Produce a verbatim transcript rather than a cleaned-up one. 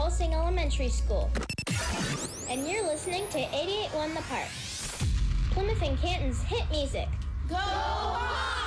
Tulsing Elementary School. And you're listening to eighty-eight point one The Park, Plymouth and Canton's hit music. Go Hawks!